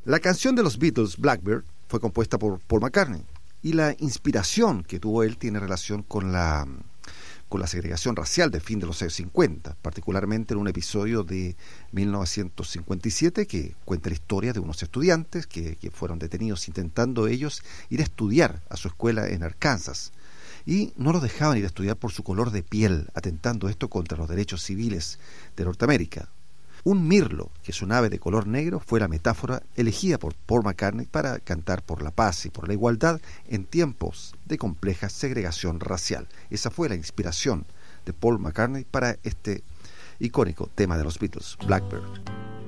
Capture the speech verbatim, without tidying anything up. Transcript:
La canción de los Beatles, Blackbird, fue compuesta por Paul McCartney, y la inspiración que tuvo él tiene relación con la, con la segregación racial del fin de los años cincuenta, particularmente en un episodio de mil novecientos cincuenta y siete que cuenta la historia de unos estudiantes que, que fueron detenidos intentando ellos ir a estudiar a su escuela en Arkansas, y no los dejaban ir a estudiar por su color de piel, atentando esto contra los derechos civiles de Norteamérica. Un mirlo, que es un ave de color negro, fue la metáfora elegida por Paul McCartney para cantar por la paz y por la igualdad en tiempos de compleja segregación racial. Esa fue la inspiración de Paul McCartney para este icónico tema de los Beatles, Blackbird.